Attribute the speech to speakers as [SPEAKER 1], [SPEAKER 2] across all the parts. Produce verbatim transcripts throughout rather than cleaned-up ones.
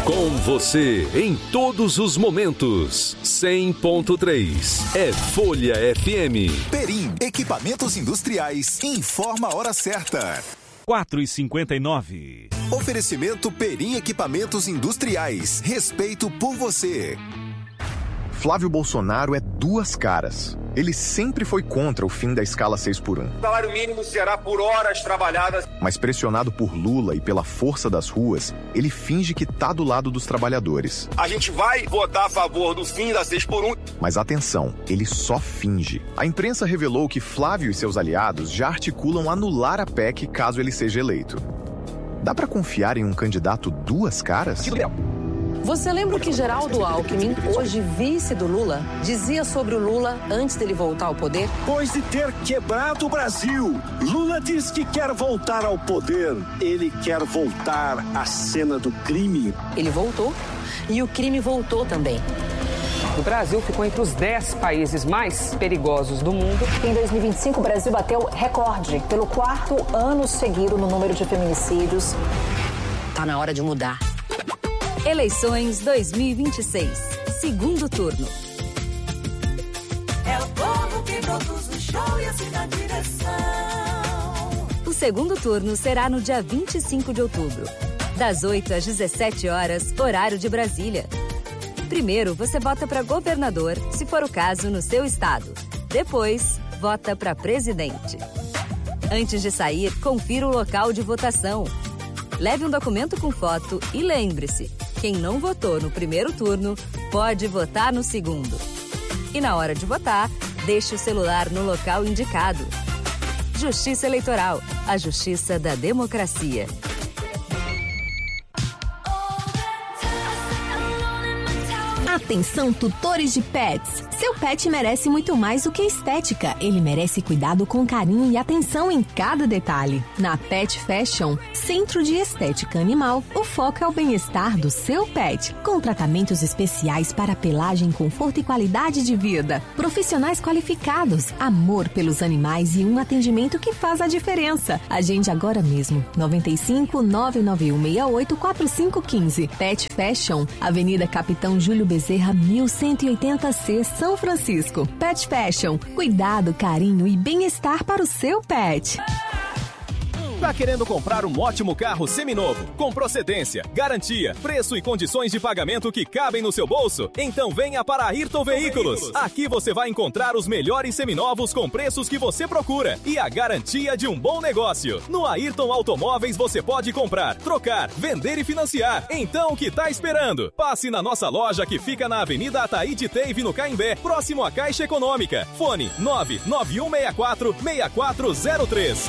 [SPEAKER 1] Com você em todos os momentos. cem ponto três é Folha F M.
[SPEAKER 2] Perim, equipamentos industriais. Informa a hora certa.
[SPEAKER 3] quatro e cinquenta e nove.
[SPEAKER 2] Oferecimento Perim Equipamentos Industriais. Respeito por você.
[SPEAKER 4] Flávio Bolsonaro é duas caras. Ele sempre foi contra o fim da escala seis por um.
[SPEAKER 5] O salário mínimo será por horas trabalhadas.
[SPEAKER 4] Mas pressionado por Lula e pela força das ruas, ele finge que tá do lado dos trabalhadores.
[SPEAKER 5] A gente vai votar a favor do fim da seis por um.
[SPEAKER 4] Mas atenção, ele só finge. A imprensa revelou que Flávio e seus aliados já articulam anular a P E C caso ele seja eleito. Dá pra confiar em um candidato duas caras?
[SPEAKER 6] Você lembra o que Geraldo Alckmin, hoje vice do Lula, dizia sobre o Lula antes dele voltar ao poder?
[SPEAKER 7] Depois de ter quebrado o Brasil, Lula diz que quer voltar ao poder. Ele quer voltar à cena do crime.
[SPEAKER 6] Ele voltou e o crime voltou também.
[SPEAKER 8] O Brasil ficou entre os dez países mais perigosos do mundo.
[SPEAKER 9] Em dois mil e vinte e cinco, o Brasil bateu recorde pelo quarto ano seguido no número de feminicídios.
[SPEAKER 6] Tá na hora de mudar.
[SPEAKER 10] Eleições dois mil e vinte e seis. Segundo turno.
[SPEAKER 11] É o povo que produz o show e assim dá direção.
[SPEAKER 10] O segundo turno será no dia vinte e cinco de outubro. Das oito às dezessete horas, horário de Brasília. Primeiro, você vota para governador, se for o caso, no seu estado. Depois, vota para presidente. Antes de sair, confira o local de votação. Leve um documento com foto e lembre-se, quem não votou no primeiro turno pode votar no segundo. E na hora de votar, deixe o celular no local indicado. Justiça Eleitoral, a justiça da democracia.
[SPEAKER 12] Atenção, tutores de pets! Seu pet merece muito mais do que estética. Ele merece cuidado com carinho e atenção em cada detalhe. Na Pet Fashion, Centro de Estética Animal, o foco é o bem-estar do seu pet, com tratamentos especiais para pelagem, conforto e qualidade de vida. Profissionais qualificados, amor pelos animais e um atendimento que faz a diferença. Agende agora mesmo. nove cinco, nove nove um seis oito, quatro cinco um cinco. Pet Fashion, Avenida Capitão Júlio Bezerra, mil cento e oitenta C, São Francisco. Pet Fashion, cuidado, carinho e bem-estar para o seu pet.
[SPEAKER 13] Tá querendo comprar um ótimo carro seminovo, com procedência, garantia, preço e condições de pagamento que cabem no seu bolso? Então venha para a Ayrton Veículos. Aqui você vai encontrar os melhores seminovos com preços que você procura e a garantia de um bom negócio. No Ayrton Automóveis você pode comprar, trocar, vender e financiar. Então o que tá esperando? Passe na nossa loja que fica na Avenida Ataíde Teive, no Caimbé, próximo à Caixa Econômica. Fone nove nove um seis quatro, seis quatro zero três.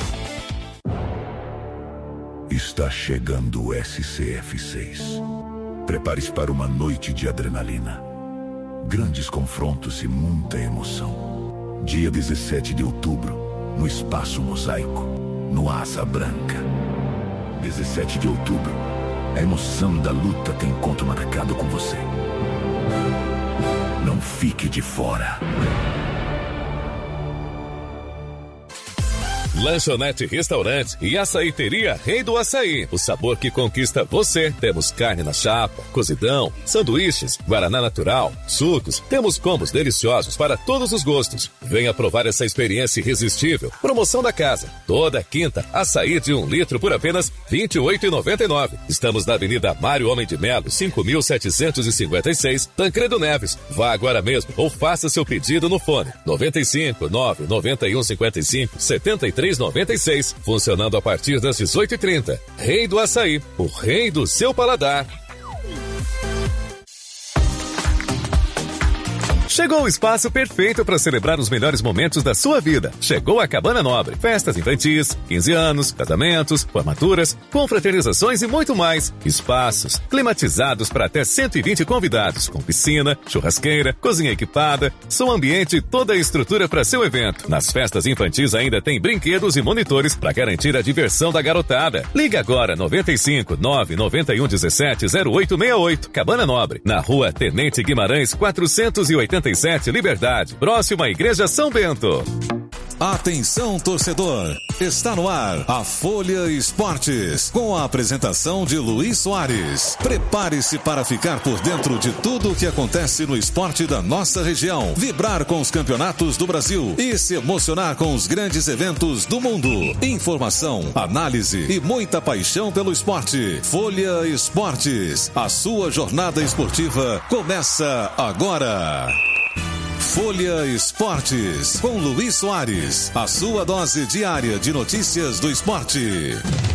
[SPEAKER 14] Está chegando o S C F seis. Prepare-se para uma noite de adrenalina. Grandes confrontos e muita emoção. Dia dezessete de outubro, no Espaço Mosaico, no Asa Branca. dezessete de outubro, a emoção da luta tem encontro marcado com você. Não fique de fora.
[SPEAKER 15] Lanchonete Restaurante e Açaiteria Rei do Açaí. O sabor que conquista você. Temos carne na chapa, cozidão, sanduíches, guaraná natural, sucos. Temos combos deliciosos para todos os gostos. Venha provar essa experiência irresistível. Promoção da casa. Toda quinta, açaí de um litro por apenas vinte e oito reais e noventa e nove centavos. Estamos na Avenida Mário Homem de Melo, cinco mil setecentos e cinquenta e seis, Tancredo Neves. Vá agora mesmo ou faça seu pedido no fone nove cinco, nove nove um cinco cinco, sete três noventa e seis, funcionando a partir das dezoito e trinta. Rei do Açaí, o rei do seu paladar. Chegou o espaço perfeito para celebrar os melhores momentos da sua vida. Chegou a Cabana Nobre. Festas infantis, quinze anos, casamentos, formaturas, confraternizações e muito mais. Espaços climatizados para até cento e vinte convidados, com piscina, churrasqueira, cozinha equipada, som ambiente e toda a estrutura para seu evento. Nas festas infantis ainda tem brinquedos e monitores para garantir a diversão da garotada. Liga agora nove cinco, nove nove um um sete, zero oito seis oito. Cabana Nobre, na Rua Tenente Guimarães, quatrocentos e oitenta e sete, Liberdade, próximo à Igreja São Bento.
[SPEAKER 16] Atenção, torcedor. Está no ar a Folha Esportes, com a apresentação de Luiz Soares. Prepare-se para ficar por dentro de tudo o que acontece no esporte da nossa região, vibrar com os campeonatos do Brasil e se emocionar com os grandes eventos do mundo. Informação, análise e muita paixão pelo esporte. Folha Esportes, a sua jornada esportiva começa agora. Folha Esportes, com Luiz Soares, a sua dose diária de notícias do esporte.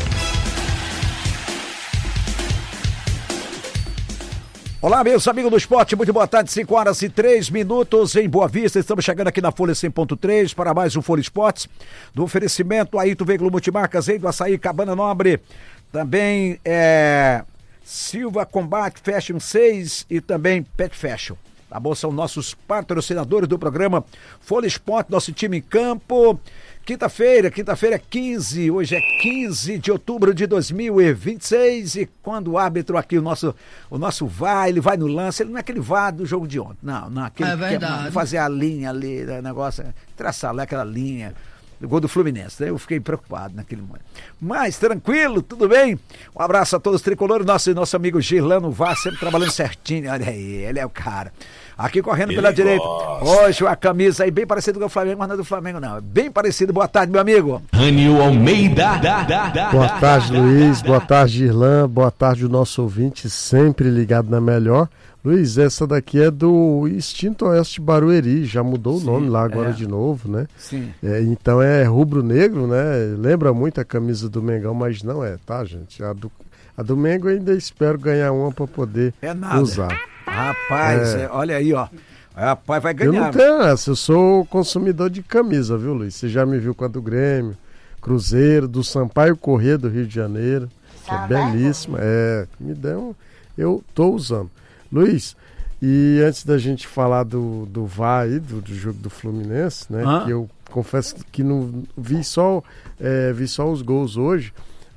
[SPEAKER 17] Olá, meus amigos do esporte, muito boa tarde, cinco horas e três minutos em Boa Vista. Estamos chegando aqui na Folha cem ponto três para mais um Folha Esportes, do oferecimento Ayrton Veículo Multimarcas, Rei do Açaí, Cabana Nobre, também é, Silva Combat Fashion seis e também Pet Fashion. Tá bom? São nossos patrocinadores do programa Folha Esporte, nosso time em campo. Quinta-feira, quinta-feira é quinze, hoje é quinze de outubro de dois mil e vinte e seis, e quando o árbitro aqui, o nosso, o nosso vai, ele vai no lance, ele não é aquele vá do jogo de ontem, não, não, aquele
[SPEAKER 18] é
[SPEAKER 17] que quer fazer a linha ali, o negócio, traçar lá aquela linha, o gol do Fluminense, né? Eu fiquei preocupado naquele momento. Mas, tranquilo, tudo bem? Um abraço a todos os tricolores, nosso, nosso amigo Girlano Vaz, sempre trabalhando certinho, olha aí, ele é o cara. Aqui correndo ele pela direita, hoje a camisa aí bem parecida com o Flamengo, mas não é do Flamengo não, é bem parecido. Boa tarde, meu amigo.
[SPEAKER 18] Rânio Almeida.
[SPEAKER 19] Boa tarde, Luiz, boa tarde, Irlan, boa tarde o nosso ouvinte, sempre ligado na melhor. Luiz, essa daqui é do Extinto Oeste Barueri, já mudou Sim, o nome lá agora é. de novo, né?
[SPEAKER 17] Sim.
[SPEAKER 19] É, então é rubro-negro, né? Lembra muito a camisa do Mengão, mas não é, tá, gente? A do, a do Mengo eu ainda espero ganhar uma para poder
[SPEAKER 17] é nada.
[SPEAKER 19] usar.
[SPEAKER 17] Rapaz, é. É, olha aí, ó. Rapaz, vai ganhar.
[SPEAKER 19] Eu não tenho essa, eu sou consumidor de camisa, viu, Luiz? Você já me viu com a do Grêmio, Cruzeiro, do Sampaio Corrêa do Rio de Janeiro, que é belíssima. É, me deu, eu tô usando. Luiz, e antes da gente falar do, do V A R aí, do, do jogo do Fluminense, né? Ah. Que eu confesso que não vi só, é, vi só os gols hoje,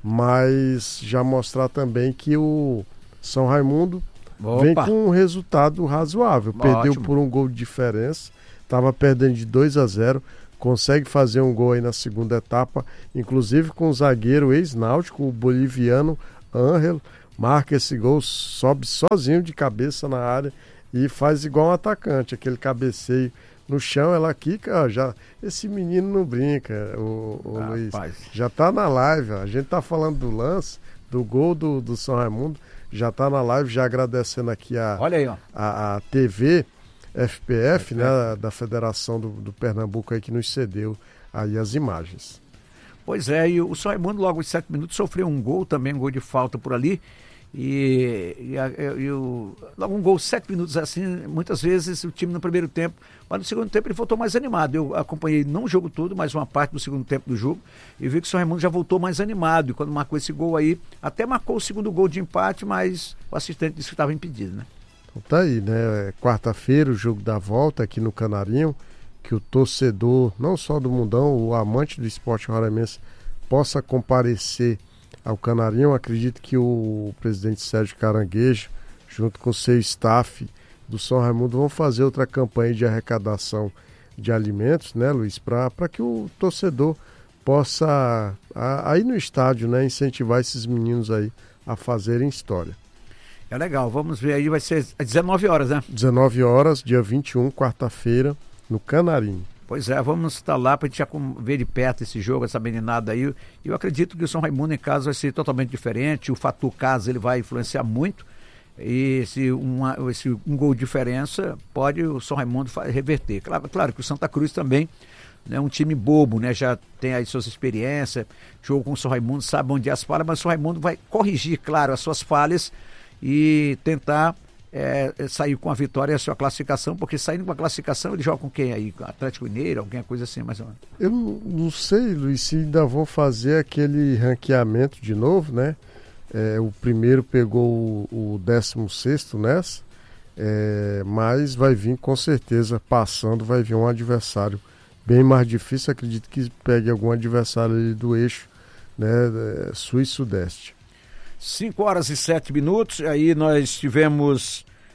[SPEAKER 19] mas já mostrar também que o São Raimundo Opa. vem com um resultado razoável. Ótimo. Perdeu por um gol de diferença, estava perdendo de dois a zero, consegue fazer um gol aí na segunda etapa, inclusive com o zagueiro ex-náutico, o boliviano Ángel, marca esse gol, sobe sozinho de cabeça na área e faz igual um atacante, aquele cabeceio no chão, ela quica, ó, já, esse menino não brinca, o, o ah, Luiz, rapaz. Já tá na live, ó, a gente tá falando do lance, do gol do, do São Raimundo, já tá na live, já agradecendo aqui a,
[SPEAKER 17] Olha aí, ó.
[SPEAKER 19] a, a T V F P F, F P F. Né, da Federação do, do Pernambuco aí que nos cedeu aí as imagens.
[SPEAKER 17] Pois é, e o São Raimundo logo em sete minutos sofreu um gol também, um gol de falta por ali, e, e, a, e o, logo um gol, sete minutos assim, muitas vezes o time no primeiro tempo, mas no segundo tempo ele voltou mais animado. Eu acompanhei não o jogo todo, mas uma parte do segundo tempo do jogo, e vi que o São Raimundo já voltou mais animado, e quando marcou esse gol aí, até marcou o segundo gol de empate, mas o assistente disse que estava impedido, né?
[SPEAKER 19] Então tá aí, né, quarta-feira o jogo da volta aqui no Canarinho, que o torcedor, não só do Mundão, o amante do esporte roraimense, possa comparecer ao Canarinho. Acredito que o presidente Sérgio Caranguejo, junto com o seu staff do São Raimundo, vão fazer outra campanha de arrecadação de alimentos, né, Luiz, para que o torcedor possa, a, aí no estádio, né, incentivar esses meninos aí a fazerem história.
[SPEAKER 17] É legal, vamos ver aí, vai ser às dezenove horas, né?
[SPEAKER 19] dezenove horas, dia vinte e um, quarta-feira, no Canarinho.
[SPEAKER 17] Pois é, vamos estar lá para a gente já ver de perto esse jogo, essa meninada aí. Eu acredito que o São Raimundo em casa vai ser totalmente diferente, o fator casa ele vai influenciar muito, e se, uma, esse um gol de diferença pode o São Raimundo reverter. Claro, claro que o Santa Cruz também é um time bobo, né? Já tem aí suas experiências, jogou com o São Raimundo, sabe onde é as falhas, mas o São Raimundo vai corrigir, claro, as suas falhas e tentar É, sair com a vitória e a sua classificação, porque saindo com a classificação ele joga com quem aí? Atlético Mineiro, alguma coisa assim, mais ou menos.
[SPEAKER 19] Eu não, não sei, Luiz, se ainda vão fazer aquele ranqueamento de novo, né? É, o primeiro pegou o, o décimo sexto nessa, é, mas vai vir com certeza, passando, vai vir um adversário bem mais difícil. Acredito que pegue algum adversário ali do eixo, né, sul e sudeste.
[SPEAKER 17] cinco horas e sete minutos, aí nós tivemos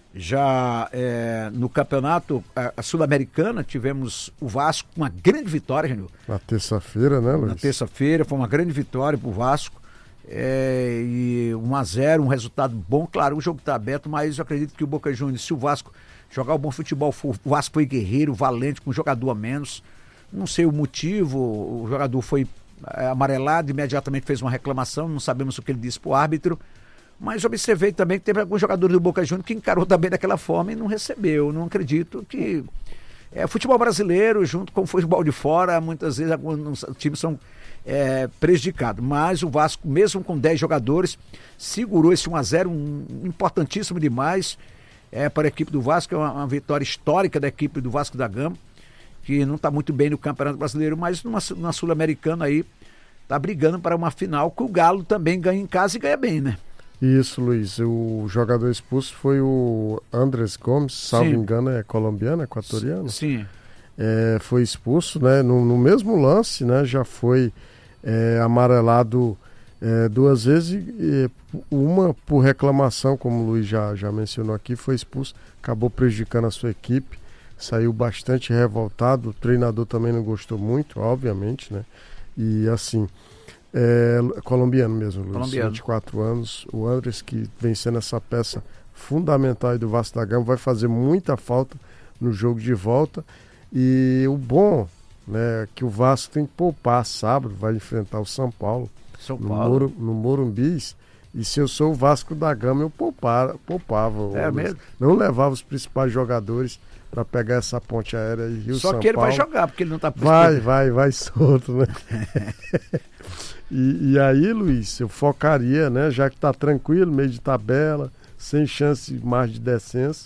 [SPEAKER 17] Já é, no campeonato a, a Sul-Americana tivemos o Vasco com uma grande vitória, Genil.
[SPEAKER 19] Na terça-feira, né, Luiz?
[SPEAKER 17] Na terça-feira foi uma grande vitória pro Vasco. É, e um a zero, um resultado bom. Claro, o jogo está aberto, mas eu acredito que o Boca Juniors, se o Vasco jogar o bom futebol, o Vasco foi guerreiro, valente, com um jogador a menos. Não sei o motivo, o jogador foi é, amarelado, imediatamente fez uma reclamação, não sabemos o que ele disse pro árbitro. Mas observei também que teve alguns jogadores do Boca Juniors que encarou também daquela forma e não recebeu. Não acredito que... É, futebol brasileiro, junto com o futebol de fora, muitas vezes alguns times são é, prejudicados. Mas o Vasco, mesmo com dez jogadores, segurou esse um a zero, um, importantíssimo demais é, para a equipe do Vasco. É uma, uma vitória histórica da equipe do Vasco da Gama, que não está muito bem no Campeonato Brasileiro, mas numa, numa Sul-Americana aí, está brigando para uma final que o Galo também ganha em casa e ganha bem, né?
[SPEAKER 19] Isso, Luiz. O jogador expulso foi o Andrés Gomes, salvo engano, é colombiano, equatoriano.
[SPEAKER 17] Sim.
[SPEAKER 19] É, foi expulso, né? No, no mesmo lance, né? Já foi é, amarelado é, duas vezes, e, uma por reclamação, como o Luiz já, já mencionou aqui, foi expulso, acabou prejudicando a sua equipe, saiu bastante revoltado, o treinador também não gostou muito, obviamente, né? E assim... É, colombiano mesmo, Luiz,
[SPEAKER 17] colombiano.
[SPEAKER 19] vinte e quatro anos, o Andrés, que vem sendo essa peça fundamental aí do Vasco da Gama, vai fazer muita falta no jogo de volta. E o bom, né, que o Vasco tem que poupar sábado, vai enfrentar o São Paulo,
[SPEAKER 17] São
[SPEAKER 19] no,
[SPEAKER 17] Paulo.
[SPEAKER 19] Moro, no Morumbi. E se eu sou o Vasco da Gama, eu poupar, poupava,
[SPEAKER 17] é
[SPEAKER 19] Luiz,
[SPEAKER 17] mesmo?
[SPEAKER 19] não levava os principais jogadores para pegar essa ponte aérea e Rio
[SPEAKER 17] Só
[SPEAKER 19] São
[SPEAKER 17] que ele
[SPEAKER 19] Paulo.
[SPEAKER 17] vai jogar, porque ele não está...
[SPEAKER 19] Vai, vai, vai solto, né? E, e aí, Luiz, eu focaria, né? Já que está tranquilo, meio de tabela, sem chance mais de descenso,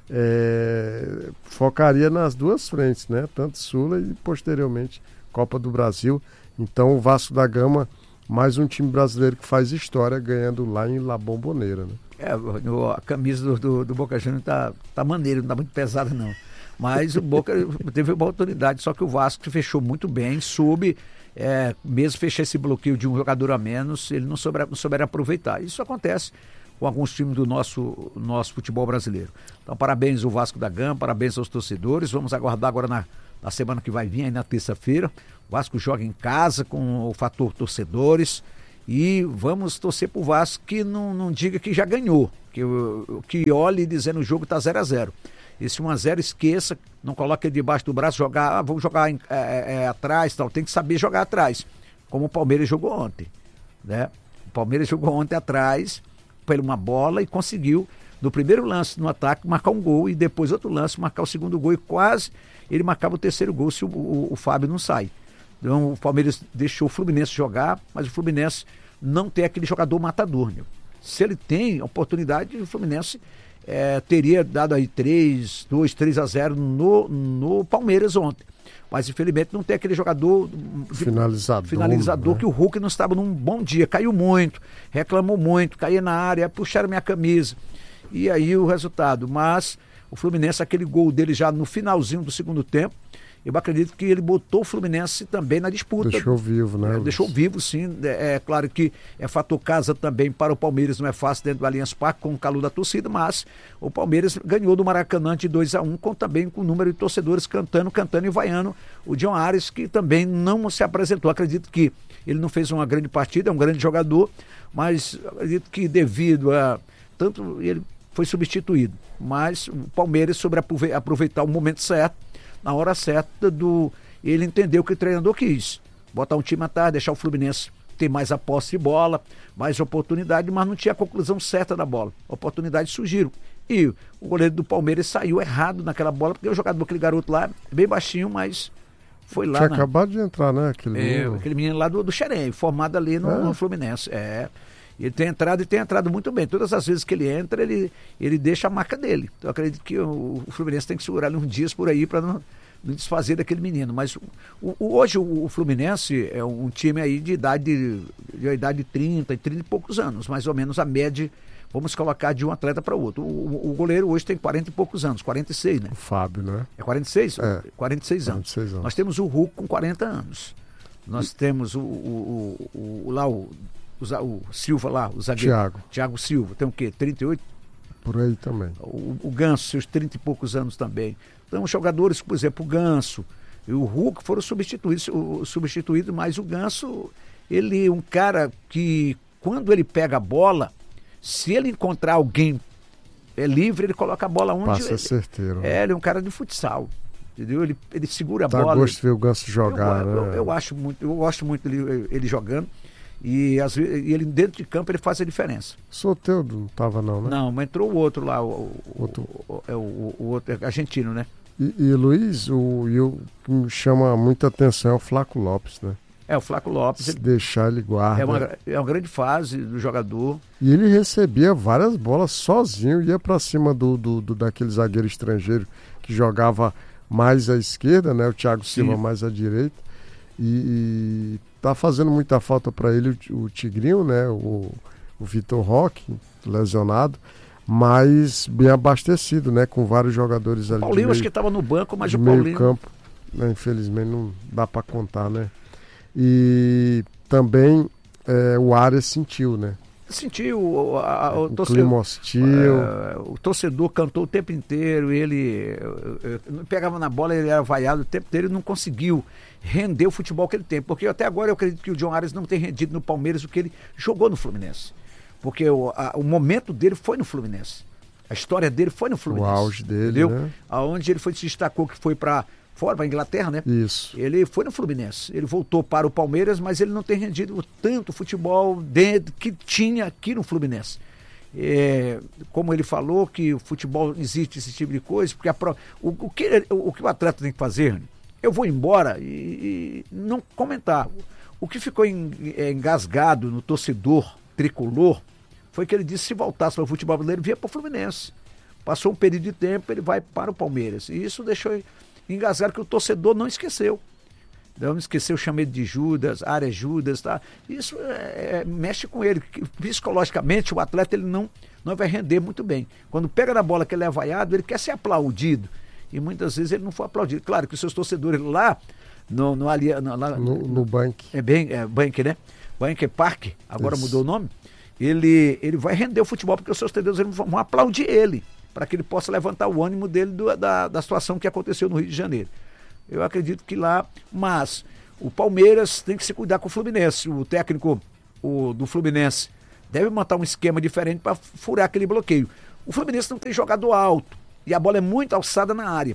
[SPEAKER 19] é, focaria nas duas frentes, né? Tanto Sula e posteriormente Copa do Brasil. Então o Vasco da Gama, mais um time brasileiro que faz história, ganhando lá em La Bombonera, né?
[SPEAKER 17] É, a camisa do, do, do Boca Juniors tá, tá maneira, não tá muito pesada não. Mas o Boca teve uma oportunidade, só que o Vasco fechou muito bem, soube, é, mesmo fechar esse bloqueio de um jogador a menos, ele não souber, não souber aproveitar. Isso acontece com alguns times do nosso, nosso futebol brasileiro. Então, parabéns ao Vasco da Gama, parabéns aos torcedores. Vamos aguardar agora na, na semana que vai vir, aí na terça-feira. O Vasco joga em casa com o fator torcedores. E vamos torcer pro Vasco que não, não diga que já ganhou, que, que olhe dizendo o jogo tá zero a zero. Esse um a zero esqueça, não coloque ele debaixo do braço, jogar, ah, vamos jogar em, é, é, atrás, tal. Tem que saber jogar atrás, como o Palmeiras jogou ontem, né? O Palmeiras jogou ontem atrás, pela uma bola e conseguiu, no primeiro lance no ataque, marcar um gol e depois outro lance, marcar o segundo gol e quase ele marcava o terceiro gol se o, o, o Fábio não sai. Então o Palmeiras deixou o Fluminense jogar, mas o Fluminense não tem aquele jogador matador, né? Se ele tem a oportunidade, o Fluminense é, teria dado aí três, dois, três a zero no, no Palmeiras ontem. Mas infelizmente não tem aquele jogador de,
[SPEAKER 19] finalizador,
[SPEAKER 17] finalizador
[SPEAKER 19] né?
[SPEAKER 17] Que o Hulk não estava num bom dia, caiu muito, reclamou muito, caía na área, puxaram minha camisa. E aí o resultado. Mas o Fluminense, aquele gol dele já no finalzinho do segundo tempo, eu acredito que ele botou o Fluminense também na disputa.
[SPEAKER 19] Deixou vivo, né?
[SPEAKER 17] É, deixou vivo, sim. É, é claro que é fator casa também para o Palmeiras, não é fácil dentro do Allianz Parque com o calor da torcida, mas o Palmeiras ganhou do Maracanã de dois a um, com também com o número de torcedores cantando, cantando e vaiando o John Ares, que também não se apresentou. Acredito que ele não fez uma grande partida, é um grande jogador, mas acredito que devido a tanto ele foi substituído, mas o Palmeiras sobre aproveitar o momento certo, na hora certa, do ele entendeu que o treinador quis botar um time atrás, deixar o Fluminense ter mais a posse de bola, mais oportunidade, mas não tinha a conclusão certa da bola. Oportunidades surgiram. E o goleiro do Palmeiras saiu errado naquela bola, porque o jogador, aquele garoto lá, bem baixinho, mas foi lá.
[SPEAKER 19] Tinha
[SPEAKER 17] na...
[SPEAKER 19] acabado de entrar, né? Aquele,
[SPEAKER 17] é,
[SPEAKER 19] menino.
[SPEAKER 17] aquele menino lá do, do Xerém, formado ali no, é. no Fluminense. É. Ele tem entrado e tem entrado muito bem. Todas as vezes que ele entra, ele, ele deixa a marca dele. Então eu acredito que o, o Fluminense tem que segurar ali uns dias por aí para não, não desfazer daquele menino. Mas o, o, hoje o, o Fluminense é um time aí de idade de, de idade de trinta, trinta e poucos anos, mais ou menos a média, vamos colocar de um atleta para o outro. O, o goleiro hoje tem quarenta e poucos anos, quarenta e seis, né?
[SPEAKER 19] O Fábio, né?
[SPEAKER 17] É quarenta e seis?
[SPEAKER 19] É.
[SPEAKER 17] quarenta e seis anos.
[SPEAKER 19] quarenta e seis anos.
[SPEAKER 17] Nós temos o Hulk com quarenta anos. Nós temos o, o, o, o lá o O, o Silva lá, o zagueiro.
[SPEAKER 19] Thiago.
[SPEAKER 17] Thiago Silva, tem o quê? trinta e oito?
[SPEAKER 19] Por aí também.
[SPEAKER 17] O, o Ganso, seus trinta e poucos anos também. Então, jogadores, por exemplo, o Ganso e o Hulk foram substituídos, substituídos, mas o Ganso, ele é um cara que, quando ele pega a bola, se ele encontrar alguém é livre, ele coloca a bola onde...
[SPEAKER 19] Passa
[SPEAKER 17] ele,
[SPEAKER 19] certeiro.
[SPEAKER 17] É, ele é um cara de futsal, entendeu? Ele, ele segura a
[SPEAKER 19] Dá
[SPEAKER 17] bola.
[SPEAKER 19] Dá gosto de ver o Ganso jogar,
[SPEAKER 17] eu,
[SPEAKER 19] né?
[SPEAKER 17] Eu, eu, acho muito, eu gosto muito dele ele jogando. E, às vezes, e ele dentro de campo ele faz a diferença.
[SPEAKER 19] Soteldo não estava não, né?
[SPEAKER 17] Não, mas entrou o outro lá, o,
[SPEAKER 19] outro.
[SPEAKER 17] O, o, o, o outro argentino, né?
[SPEAKER 19] E, e Luiz, o, e o que me chama muita atenção é o Flaco Lopes, né?
[SPEAKER 17] É, o Flaco Lopes.
[SPEAKER 19] Se
[SPEAKER 17] ele,
[SPEAKER 19] deixar ele guarda.
[SPEAKER 17] É uma, é uma grande fase do jogador.
[SPEAKER 19] E ele recebia várias bolas sozinho, ia para cima do, do, do daquele zagueiro estrangeiro que jogava mais à esquerda, né? O Thiago Silva mais à direita. E, e tá fazendo muita falta para ele o, o Tigrinho, né? O, o Vitor Roque, lesionado, mas bem abastecido, né? Com vários jogadores ali.
[SPEAKER 17] O Paulinho
[SPEAKER 19] meio,
[SPEAKER 17] acho que estava no banco, mas
[SPEAKER 19] de
[SPEAKER 17] o
[SPEAKER 19] meio
[SPEAKER 17] Paulinho...
[SPEAKER 19] campo, né? Infelizmente não dá para contar, né? E também é, o Arias sentiu, né?
[SPEAKER 17] Sentiu a, a, o,
[SPEAKER 19] o
[SPEAKER 17] torcedor,
[SPEAKER 19] clima hostil.
[SPEAKER 17] É, o torcedor cantou o tempo inteiro, ele eu, eu, pegava na bola, ele era vaiado o tempo inteiro e não conseguiu render o futebol que ele tem. Porque até agora eu acredito que o John Arias não tem rendido no Palmeiras o que ele jogou no Fluminense. Porque o, a, o momento dele foi no Fluminense. A história dele foi no Fluminense.
[SPEAKER 19] O auge dele,
[SPEAKER 17] entendeu?
[SPEAKER 19] Né?
[SPEAKER 17] Aonde ele foi, se destacou, que foi para fora, para a Inglaterra, né?
[SPEAKER 19] Isso.
[SPEAKER 17] Ele foi no Fluminense. Ele voltou para o Palmeiras, mas ele não tem rendido tanto futebol dentro que tinha aqui no Fluminense. É, como ele falou, que o futebol existe esse tipo de coisa, porque a pro... o, o, que, o, o que o atleta tem que fazer, eu vou embora e, e não comentar. O que ficou en, é, engasgado no torcedor tricolor foi que ele disse que se voltasse para o futebol brasileiro, vinha para o Fluminense. Passou um período de tempo, ele vai para o Palmeiras. E isso deixou engasgado que o torcedor não esqueceu. Não esqueceu o chamado de Judas, área Judas, tá? Isso é, é, mexe com ele. Psicologicamente, o atleta ele não, não vai render muito bem. Quando pega na bola que ele é vaiado, ele quer ser aplaudido. E muitas vezes ele não foi aplaudido. Claro que os seus torcedores lá, no, no, ali, no, lá,
[SPEAKER 19] no, no Bank.
[SPEAKER 17] É bem, é Bank, né? Bank Park, agora Isso. mudou o nome. Ele, ele vai render o futebol porque os seus torcedores vão aplaudir ele, para que ele possa levantar o ânimo dele do, da, da situação que aconteceu no Rio de Janeiro. Eu acredito que lá, mas o Palmeiras tem que se cuidar com o Fluminense. O técnico o, do Fluminense deve montar um esquema diferente para furar aquele bloqueio. O Fluminense não tem jogado alto e a bola é muito alçada na área.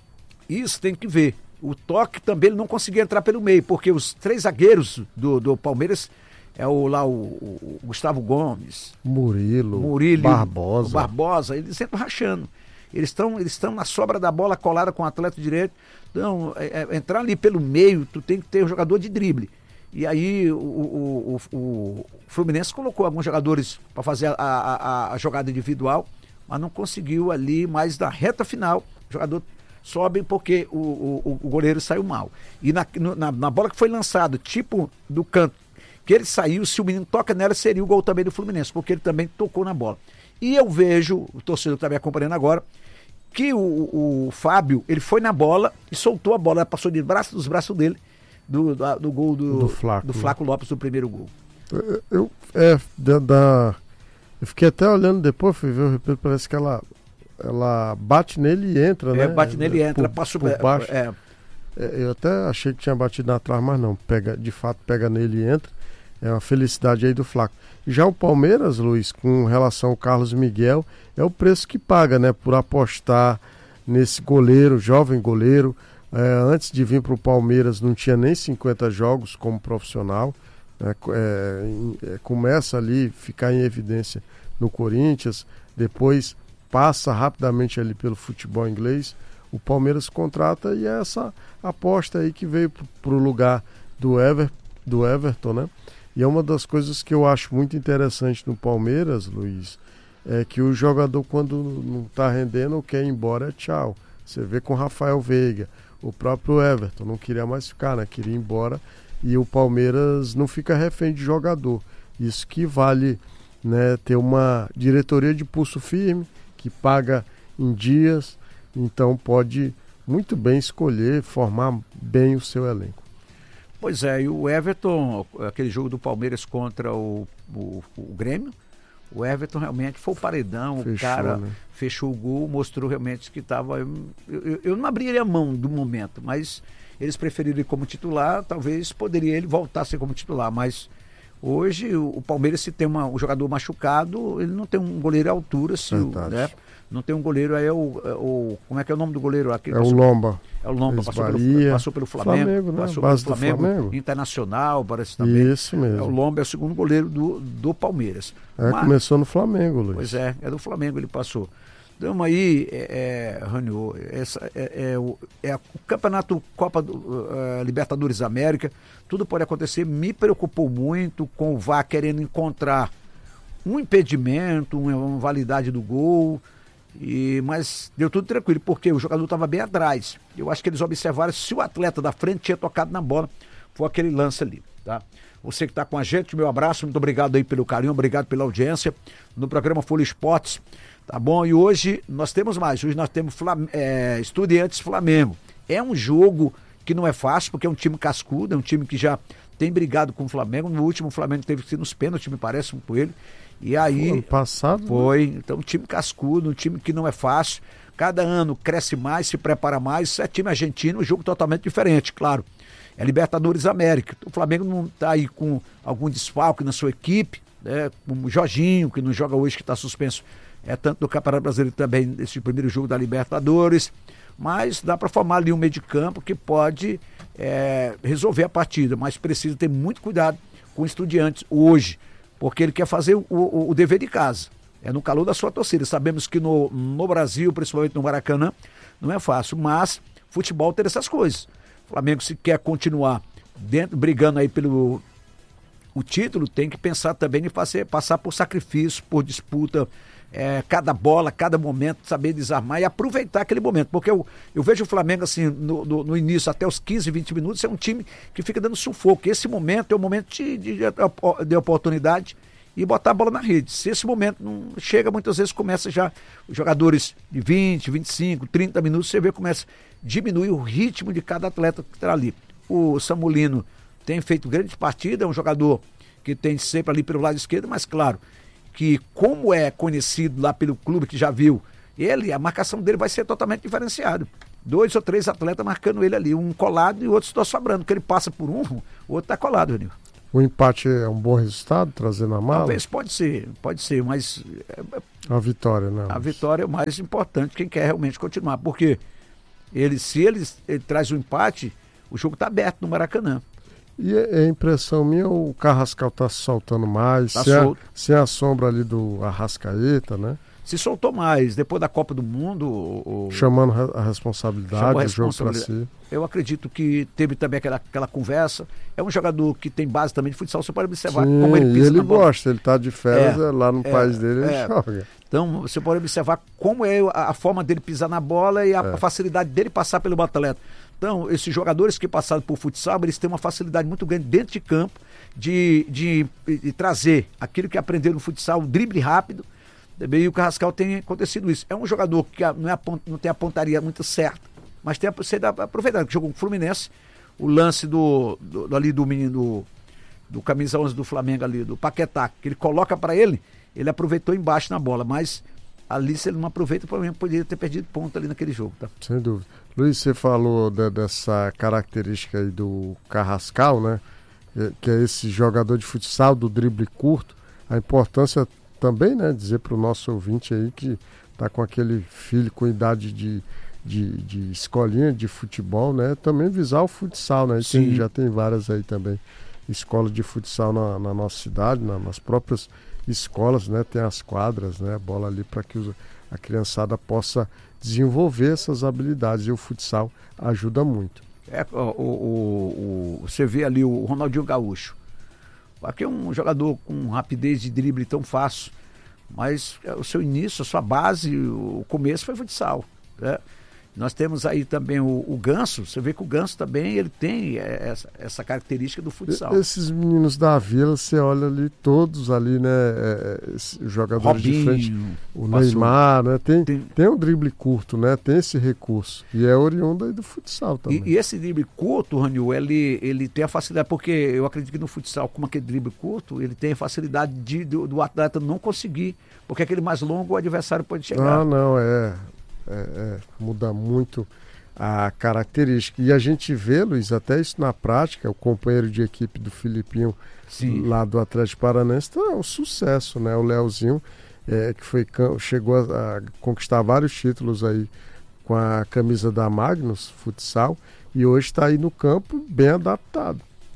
[SPEAKER 17] Isso tem que ver. O toque também ele não conseguia entrar pelo meio, porque os três zagueiros do, do Palmeiras é o, lá o, o, o Gustavo Gomes,
[SPEAKER 19] Murilo,
[SPEAKER 17] Murilo
[SPEAKER 19] Barbosa.
[SPEAKER 17] O Barbosa, eles entram rachando. Eles estão eles estão na sobra da bola colada com o atleta direito. Então, é, é, entrar ali pelo meio, tu tem que ter um jogador de drible. E aí o, o, o, o Fluminense colocou alguns jogadores para fazer a, a, a jogada individual, mas não conseguiu ali, mais na reta final, o jogador sobe porque o, o, o goleiro saiu mal. E na, na, na bola que foi lançada, tipo do canto, que ele saiu, se o menino toca nela, seria o gol também do Fluminense, porque ele também tocou na bola. E eu vejo, o torcedor que está me acompanhando agora, que o, o, o Fábio, ele foi na bola e soltou a bola, ela passou de braço dos braços dele, do, do, do gol do,
[SPEAKER 19] do, Flaco,
[SPEAKER 17] do Flaco Lopes, do primeiro gol.
[SPEAKER 19] Eu, eu, é, da, da, eu fiquei até olhando depois, fui ver o repito, parece que ela, ela bate nele e entra,
[SPEAKER 17] é,
[SPEAKER 19] né?
[SPEAKER 17] bate nele e entra,
[SPEAKER 19] por,
[SPEAKER 17] passou
[SPEAKER 19] por baixo.
[SPEAKER 17] É,
[SPEAKER 19] é, eu até achei que tinha batido na trave, mas não, pega, de fato pega nele e entra. É uma felicidade aí do Flaco. Já o Palmeiras, Luiz, com relação ao Carlos Miguel, é o preço que paga, né? Por apostar nesse goleiro, jovem goleiro. É, antes de vir para o Palmeiras não tinha nem cinquenta jogos como profissional. Né? É, é, começa ali a ficar em evidência no Corinthians, depois passa rapidamente ali pelo futebol inglês. O Palmeiras contrata e é essa aposta aí que veio para o lugar do, Ever, do Everton, né? E é uma das coisas que eu acho muito interessante no Palmeiras, Luiz, é que o jogador, quando não está rendendo, quer ir embora, é tchau. Você vê com o Rafael Veiga, o próprio Everton, não queria mais ficar, né? Queria ir embora, e o Palmeiras não fica refém de jogador. Isso que vale, né, ter uma diretoria de pulso firme, que paga em dias, então pode muito bem escolher, formar bem o seu elenco.
[SPEAKER 17] Pois é, e o Everton, aquele jogo do Palmeiras contra o, o, o Grêmio, O Everton realmente foi o paredão, fechou, o cara né? fechou o gol, mostrou realmente que estava... Eu, eu, eu não abriria a mão do momento, mas eles preferiram ele como titular, talvez poderia ele voltar a ser como titular, mas hoje o, o Palmeiras, se tem uma, um jogador machucado, ele não tem um goleiro à altura, se o, né? Não tem um goleiro, aí é o, é o... Como é que é o nome do goleiro aqui?
[SPEAKER 19] É passou, o Lomba.
[SPEAKER 17] É o Lomba, passou pelo, passou pelo Flamengo.
[SPEAKER 19] Flamengo, né?
[SPEAKER 17] Passou
[SPEAKER 19] Base
[SPEAKER 17] pelo Flamengo,
[SPEAKER 19] Flamengo.
[SPEAKER 17] Internacional, parece também.
[SPEAKER 19] Isso mesmo.
[SPEAKER 17] É o Lomba, é o segundo goleiro do, do Palmeiras.
[SPEAKER 19] É, Mas, começou no Flamengo, Luiz.
[SPEAKER 17] Pois é, é do Flamengo ele passou. Então aí, é, é, Raniô, essa é, é, o, é o Campeonato Copa do, uh, Libertadores América, tudo pode acontecer. Me preocupou muito com o V A R querendo encontrar um impedimento, uma, uma validade do gol. E, mas deu tudo tranquilo, porque o jogador estava bem atrás. Eu acho que eles observaram se o atleta da frente tinha tocado na bola. Foi aquele lance ali, tá? Você que está com a gente, meu abraço, muito obrigado aí pelo carinho, obrigado pela audiência no programa Folha Esportes, tá bom? E hoje nós temos mais, hoje nós temos Flam- é, Estudiantes Flamengo. É um jogo que não é fácil, porque é um time cascudo, é um time que já tem brigado com o Flamengo. No último o Flamengo teve que ser nos pênaltis, me parece, com ele. E aí,
[SPEAKER 19] ano passado
[SPEAKER 17] foi, né? Então um time cascudo, um time que não é fácil, cada ano cresce mais, se prepara mais. Isso é time argentino, um jogo totalmente diferente, claro, é Libertadores América. O Flamengo não está aí com algum desfalque na sua equipe, né? Como o Jorginho, que não joga hoje, que está suspenso, é tanto do Campeonato Brasileiro também, nesse primeiro jogo da Libertadores, mas dá para formar ali um meio de campo que pode é, resolver a partida, mas precisa ter muito cuidado com o Estudiantes hoje, porque ele quer fazer o, o, o dever de casa, é no calor da sua torcida. Sabemos que no, no Brasil, principalmente no Maracanã, não é fácil, mas futebol tem essas coisas. O Flamengo, se quer continuar dentro, brigando aí pelo o título, tem que pensar também em fazer, passar por sacrifício, por disputa, é, cada bola, cada momento, saber desarmar e aproveitar aquele momento, porque eu, eu vejo o Flamengo assim, no, no, no início, até os quinze, vinte minutos, é um time que fica dando sufoco. Esse momento é o momento de, de, de oportunidade e botar a bola na rede. Se esse momento não chega, muitas vezes começa já os jogadores de vinte, vinte e cinco, trinta minutos, você vê, começa a diminuir o ritmo de cada atleta que está ali. O Samulino tem feito grandes partidas, é um jogador que tem sempre ali pelo lado esquerdo, mas claro, que como é conhecido lá pelo clube que já viu ele, a marcação dele vai ser totalmente diferenciada. Dois ou três atletas marcando ele ali, um colado e o outro está sobrando, que ele passa por um, o outro está colado, Renil.
[SPEAKER 19] O empate é um bom resultado, trazendo a mala?
[SPEAKER 17] Talvez, pode ser, pode ser, mas...
[SPEAKER 19] A vitória, né?
[SPEAKER 17] A vitória é o mais importante, quem quer realmente continuar, porque ele, se ele, ele traz o empate, o jogo está aberto no Maracanã.
[SPEAKER 19] E é impressão minha, o Carrascal tá se soltando mais, tá sem, a, sem a sombra ali do Arrascaeta, né?
[SPEAKER 17] Se soltou mais, depois da Copa do Mundo... O,
[SPEAKER 19] chamando a responsabilidade, o jogo para si.
[SPEAKER 17] Eu acredito que teve também aquela, aquela conversa. É um jogador que tem base também de futsal, você pode observar
[SPEAKER 19] Sim,
[SPEAKER 17] como ele pisa
[SPEAKER 19] ele
[SPEAKER 17] na bola.
[SPEAKER 19] gosta, ele tá de férias, é, lá no é, país dele, ele
[SPEAKER 17] é.
[SPEAKER 19] joga.
[SPEAKER 17] Então, você pode observar como é a, a forma dele pisar na bola e a, é. a facilidade dele passar pelo atleta. Então, esses jogadores que passaram por futsal, eles têm uma facilidade muito grande dentro de campo de, de, de trazer aquilo que aprenderam no futsal, o drible rápido. E o Carrascal tem acontecido isso. É um jogador que não, é a, não tem a pontaria muito certa, mas tem a, você dá pra aproveitar, que jogou com o Fluminense, o lance do, do, ali do menino, do, do camisa onze do Flamengo ali, do Paquetá, que ele coloca para ele, ele aproveitou embaixo na bola, mas ali se ele não aproveita, provavelmente poderia ter perdido ponto ali naquele jogo, tá?
[SPEAKER 19] Sem dúvida. Luiz, você falou de, dessa característica aí do Carrascal, né? Que é esse jogador de futsal, do drible curto, a importância também, né, dizer para o nosso ouvinte aí que está com aquele filho com idade de, de, de escolinha de futebol, né, também visar o futsal, né, tem, já tem várias aí também, escolas de futsal na, na nossa cidade, na, nas próprias escolas, né, tem as quadras, né, bola ali para que os, a criançada possa desenvolver essas habilidades, e o futsal ajuda muito.
[SPEAKER 17] É, o, o, o, você vê ali o Ronaldinho Gaúcho. Aqui é um jogador com rapidez de drible tão fácil, mas o seu início, a sua base, o começo foi futsal, né? Nós temos aí também o, o Ganso, você vê que o Ganso também ele tem essa, essa característica do futsal.
[SPEAKER 19] Esses meninos da Vila, você olha ali, todos ali, né, é, jogadores Robinho, de frente, o passou. Neymar, né, tem, tem... tem um drible curto, né, tem esse recurso, e é oriundo aí do futsal também.
[SPEAKER 17] E, e esse drible curto, Ranil, ele, ele tem a facilidade, porque eu acredito que no futsal, como aquele drible curto, ele tem a facilidade de, do, do atleta não conseguir, porque aquele mais longo o adversário pode chegar.
[SPEAKER 19] Ah, não, é... É, é, muda muito a característica. E a gente vê, Luiz, até isso na prática, o companheiro de equipe do Filipinho, Sim. lá do Atlético Paranaense, então é um sucesso, né? O Leozinho, é, que foi, chegou a, a conquistar vários títulos aí com a camisa da Magnus Futsal, e hoje está aí no campo bem adaptado.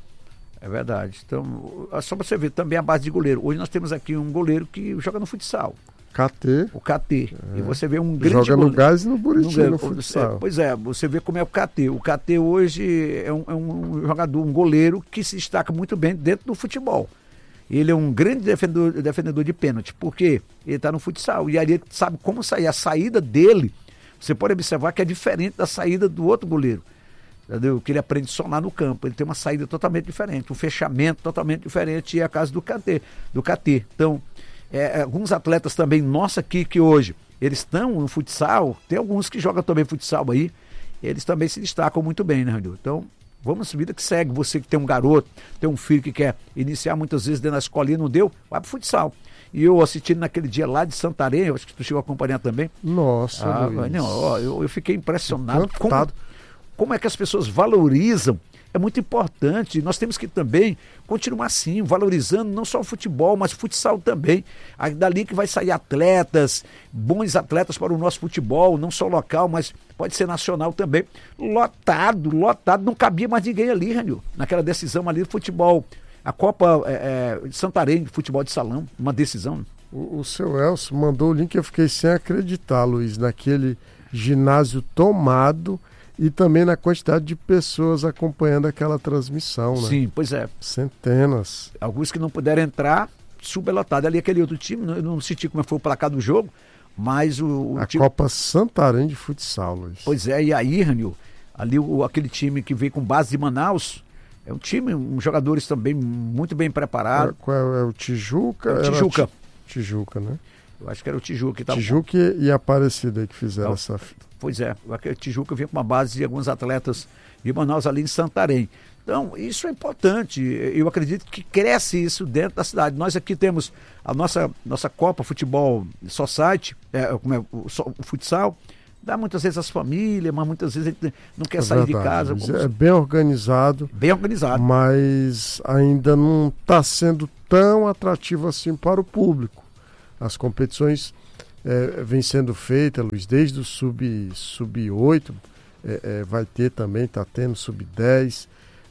[SPEAKER 17] É verdade. Então, só para você ver, também a base de goleiro. Hoje nós temos aqui um goleiro que joga no futsal.
[SPEAKER 19] K T.
[SPEAKER 17] O K T. É. E você vê um grande
[SPEAKER 19] Joga
[SPEAKER 17] goleiro.
[SPEAKER 19] no Gás e no Buriti, no, no futsal.
[SPEAKER 17] É, pois é, você vê como é o K T. O K T hoje é um, é um jogador, um goleiro que se destaca muito bem dentro do futebol. Ele é um grande defendedor, defendedor de pênalti, porque ele está no futsal. E ali ele sabe como sair. A saída dele, você pode observar que é diferente da saída do outro goleiro. Entendeu? Que ele aprende só lá no campo. Ele tem uma saída totalmente diferente, um fechamento totalmente diferente, e é a casa do K T. Do K T. Então, É, alguns atletas também, nossa, aqui que hoje eles estão no futsal, tem alguns que jogam também futsal aí, eles também se destacam muito bem, né, Ranil? Então, vamos, vida que segue. Você que tem um garoto, tem um filho que quer iniciar muitas vezes dentro da escolinha, não deu, vai pro futsal. E eu assistindo naquele dia lá de Santarém, eu acho que tu chegou a acompanhar também.
[SPEAKER 19] Nossa,
[SPEAKER 17] ah, não, ó, eu, eu fiquei impressionado como, como é que as pessoas valorizam. É muito importante, nós temos que também continuar assim, valorizando não só o futebol, mas o futsal também. Aí, dali que vai sair atletas, bons atletas para o nosso futebol, não só local, mas pode ser nacional também. Lotado, lotado, não cabia mais ninguém ali, Ranil, naquela decisão ali do futebol. A Copa é, é, de Santarém, de futebol de salão, uma decisão.
[SPEAKER 19] O, o seu Elcio mandou o link, eu fiquei sem acreditar, Luiz, naquele ginásio tomado, e também na quantidade de pessoas acompanhando aquela transmissão, né?
[SPEAKER 17] Sim, pois é.
[SPEAKER 19] Centenas.
[SPEAKER 17] Alguns que não puderam entrar, superlotado. Ali aquele outro time, eu não senti como foi o placar do jogo, mas o... o
[SPEAKER 19] a
[SPEAKER 17] time...
[SPEAKER 19] Copa Santarém de futsal, Luiz.
[SPEAKER 17] Pois é, e aí, Ranil, ali o, aquele time que veio com base de Manaus, é um time, um, jogadores também muito bem preparados.
[SPEAKER 19] É, qual é, é o Tijuca?
[SPEAKER 17] É o Tijuca.
[SPEAKER 19] Era Tijuca, né?
[SPEAKER 17] Eu acho que era o Tijuca que estava...
[SPEAKER 19] Tijuca e, e Aparecida aí que fizeram
[SPEAKER 17] então,
[SPEAKER 19] essa...
[SPEAKER 17] Pois é, o Tijuca vinha com uma base de alguns atletas de Manaus ali em Santarém. Então, isso é importante. Eu acredito que cresce isso dentro da cidade. Nós aqui temos a nossa, nossa Copa Futebol Society, é, como é, o, o futsal, dá muitas vezes as famílias, mas muitas vezes a gente não quer é sair verdade, de casa.
[SPEAKER 19] Como... É bem organizado.
[SPEAKER 17] Bem organizado.
[SPEAKER 19] Mas ainda não está sendo tão atrativo assim para o público. As competições é, vêm sendo feitas, Luiz, desde o sub, sub oito, é, é, vai ter também, está tendo sub dez,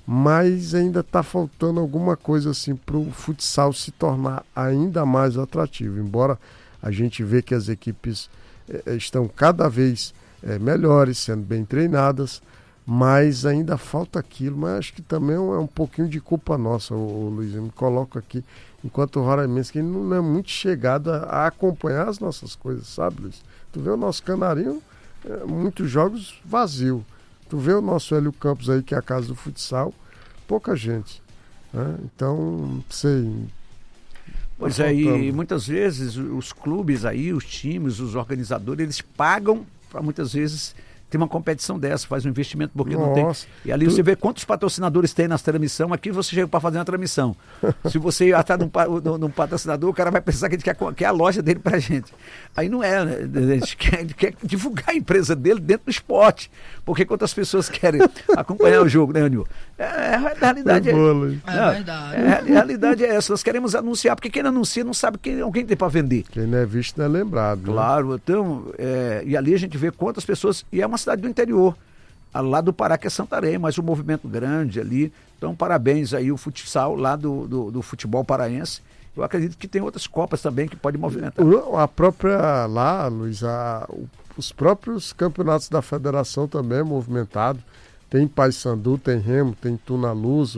[SPEAKER 19] mas ainda está faltando alguma coisa assim para o futsal se tornar ainda mais atrativo, embora a gente vê que as equipes é, estão cada vez é, melhores, sendo bem treinadas, mas ainda falta aquilo, mas acho que também é um pouquinho de culpa nossa, o, o Luiz, eu me coloco aqui, enquanto o Roraimense, que não é muito chegado a, a acompanhar as nossas coisas, sabe, Luiz? Tu vê o nosso Canarinho, é, muitos jogos vazio, tu vê o nosso Hélio Campos aí, que é a casa do futsal, pouca gente, né? Então, sei...
[SPEAKER 17] Pois é, e muitas vezes os clubes aí, os times, os organizadores, eles pagam para muitas vezes ter uma competição dessa, faz um investimento porque Nossa, não tem. E ali tu... você vê quantos patrocinadores tem nas transmissões, aqui você chega para fazer uma transmissão. Se você ir atrás de um, de um patrocinador, o cara vai pensar que a gente quer, quer a loja dele pra gente. Aí não é, né? A gente quer, a gente quer divulgar a empresa dele dentro do esporte. Porque quantas pessoas querem acompanhar o jogo, né, Anil? É, a realidade é, é,
[SPEAKER 18] é, é verdade.
[SPEAKER 17] É, a realidade é essa. Nós queremos anunciar, porque quem não anuncia não sabe quem alguém tem para vender.
[SPEAKER 19] Quem não é visto não é lembrado.
[SPEAKER 17] Claro,
[SPEAKER 19] né?
[SPEAKER 17] Então, é, e ali a gente vê quantas pessoas, e é uma cidade do interior, lá do Pará, que é Santarém, mas um movimento grande ali. Então, parabéns aí o futsal lá do, do, do futebol paraense. Eu acredito que tem outras copas também que podem movimentar.
[SPEAKER 19] A própria lá, Luiz, a, os próprios campeonatos da federação também é movimentado. Tem Paysandu, tem Remo, tem Tunaluso.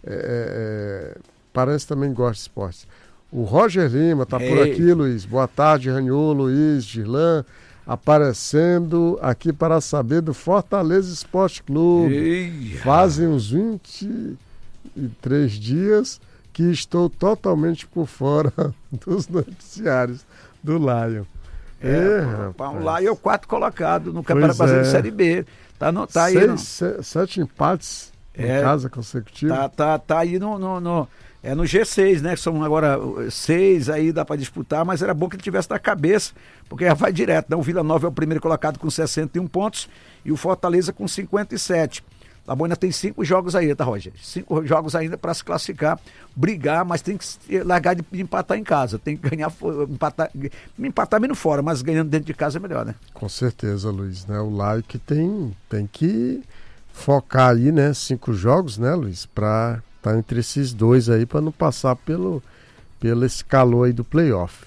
[SPEAKER 19] É, é, Paraense também gosta de esportes. O Roger Lima está por aqui, Luiz. Boa tarde, Raniô, Luiz, Girlan. aparecendo aqui para saber do Fortaleza Esporte Clube.
[SPEAKER 17] Ei,
[SPEAKER 19] Fazem uns vinte e três dias que estou totalmente por fora dos noticiários do Lion.
[SPEAKER 17] É,
[SPEAKER 19] É,
[SPEAKER 17] o Lion é o quarto colocado no Campeonato Brasileiro de
[SPEAKER 19] é.
[SPEAKER 17] Série B. Tá, no, tá
[SPEAKER 19] Seis,
[SPEAKER 17] aí. No,
[SPEAKER 19] se- sete empates
[SPEAKER 17] É,
[SPEAKER 19] em casa consecutivos.
[SPEAKER 17] Tá, tá, tá aí no, no, no- é no G seis, né? Que são agora uh, seis aí, dá para disputar, mas era bom que ele tivesse na cabeça, porque já vai direto, né? O Vila Nova é o primeiro colocado com sessenta e um pontos e o Fortaleza com cinquenta e sete. Tá bom, ainda tem cinco jogos aí, tá, Roger? Cinco jogos ainda para se classificar, brigar, mas tem que se- largar de empatar em casa, tem que ganhar, fo- empatar, empatar menos fora, mas ganhando dentro de casa é melhor, né?
[SPEAKER 19] Com certeza, Luiz, né? O Lion que tem, tem que focar aí, né? Cinco jogos, né, Luiz? Pra estar entre esses dois aí, para não passar pelo, pelo esse calor aí do playoff.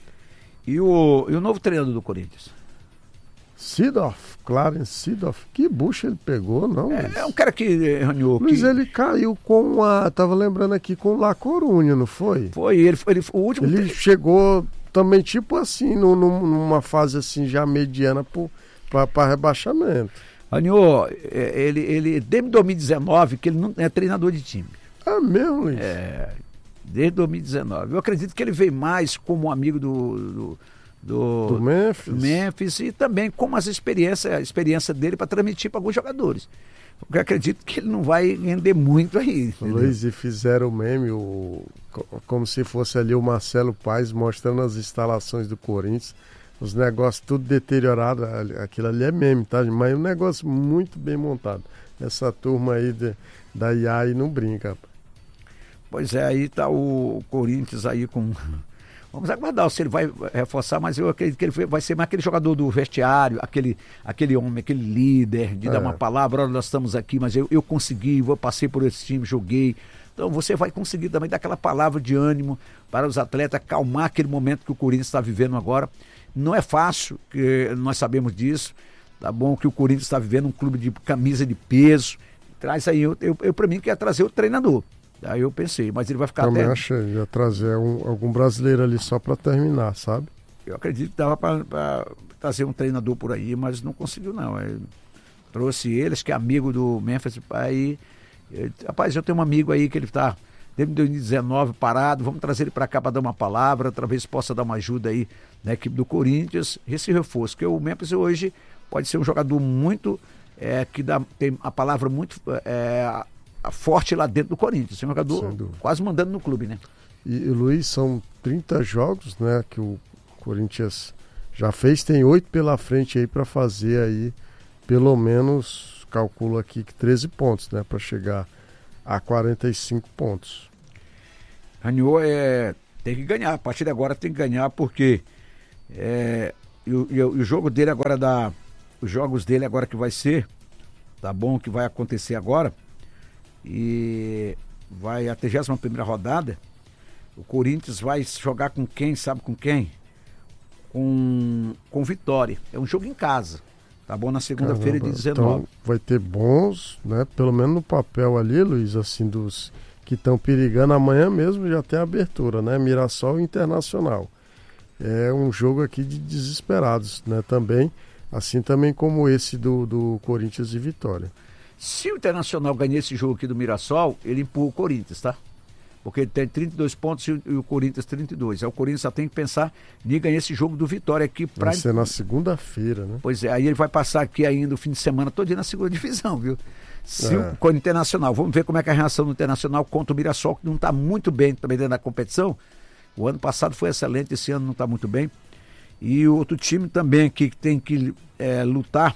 [SPEAKER 17] E o, e o novo treinador do Corinthians?
[SPEAKER 19] Sidoff, Clarence Sidoff, que bucha ele pegou, não? Luiz?
[SPEAKER 17] É um cara que, Ranhou,
[SPEAKER 19] Luiz,
[SPEAKER 17] que...
[SPEAKER 19] ele caiu com a, tava lembrando aqui, com o La Corunha, não foi?
[SPEAKER 17] Foi, ele, ele o último...
[SPEAKER 19] Ele
[SPEAKER 17] tre-
[SPEAKER 19] chegou também, tipo assim, num- num- numa fase assim, já mediana para rebaixamento.
[SPEAKER 17] Ranhou, é, ele, ele, desde dois mil e dezenove, que ele não é treinador de time.
[SPEAKER 19] É mesmo, Luiz?
[SPEAKER 17] É, desde dois mil e dezenove. Eu acredito que ele veio mais como amigo do... do Do,
[SPEAKER 19] Do Memphis.
[SPEAKER 17] do Memphis e também com as experiências, a experiência dele para transmitir para alguns jogadores. Porque eu acredito que ele não vai render muito aí. Entendeu?
[SPEAKER 19] Luiz, e fizeram o meme, o, co- como se fosse ali o Marcelo Paes mostrando as instalações do Corinthians, os negócios tudo deteriorado, ali- aquilo ali é meme, tá? Mas é um negócio muito bem montado. Essa turma aí de, da I A aí não brinca, rapaz.
[SPEAKER 17] Pois é, aí tá o Corinthians aí com... Vamos aguardar se ele vai reforçar, mas eu acredito que ele foi- vai ser mais aquele jogador do vestiário, aquele, aquele homem, aquele líder, de
[SPEAKER 19] É.
[SPEAKER 17] dar uma palavra, olha, nós estamos aqui, mas eu, eu consegui, eu passei por esse time, joguei. Então você vai conseguir também dar aquela palavra de ânimo para os atletas, acalmar aquele momento que o Corinthians está vivendo agora. Não é fácil, que nós sabemos disso, tá bom? Que o Corinthians está vivendo um clube de camisa de peso. Traz aí, eu, eu, eu para mim quer trazer o treinador. Aí eu pensei, mas ele vai ficar
[SPEAKER 19] Também
[SPEAKER 17] até...
[SPEAKER 19] achei, ia trazer um- algum brasileiro ali só para terminar, sabe?
[SPEAKER 17] Eu acredito que dava para trazer um treinador por aí, mas não conseguiu não. Ele trouxe eles, que é amigo do Memphis, aí, ele, rapaz, eu tenho um amigo aí que ele está desde dois mil e dezenove parado, vamos trazer ele para cá para dar uma palavra, talvez possa dar uma ajuda aí na equipe do Corinthians, esse reforço, porque o Memphis hoje pode ser um jogador muito, é, que dá, tem a palavra muito é, forte lá dentro do Corinthians, é um jogador quase mandando no clube, né?
[SPEAKER 19] E, e Luiz, são trinta jogos, né, que o Corinthians já fez, tem oito pela frente aí para fazer aí, pelo menos, calculo aqui que treze pontos, né, para chegar a quarenta e cinco pontos.
[SPEAKER 17] Ranhou é, tem que ganhar, a partir de agora tem que ganhar, porque é, e, o, e o jogo dele agora dá, os jogos dele agora que vai ser, tá bom, que vai acontecer agora, e vai a trigésima primeira rodada, o Corinthians vai jogar com quem, sabe com quem? Com, com Vitória, é um jogo em casa, tá bom, na segunda-feira de dezenove.
[SPEAKER 19] Então vai ter bons, né, pelo menos no papel ali, Luiz, assim, dos que estão perigando, amanhã mesmo já tem abertura, né, Mirassol e Internacional. É um jogo aqui de desesperados, né, também, assim também como esse do, do Corinthians e Vitória.
[SPEAKER 17] Se o Internacional ganhar esse jogo aqui do Mirassol, ele empurra o Corinthians, tá? Porque ele tem trinta e dois pontos e o, e o Corinthians trinta e dois. Aí o Corinthians só tem que pensar em ganhar esse jogo do Vitória aqui. Pra...
[SPEAKER 19] Vai ser na segunda-feira, né?
[SPEAKER 17] Pois é, aí ele vai passar aqui ainda o fim de semana todo dia na segunda divisão, viu? Se
[SPEAKER 19] É.
[SPEAKER 17] o, com o Internacional, vamos ver como é que é a reação do Internacional contra o Mirassol, que não está muito bem também dentro da competição. O ano passado foi excelente, esse ano não está muito bem. E o outro time também aqui que tem que é, lutar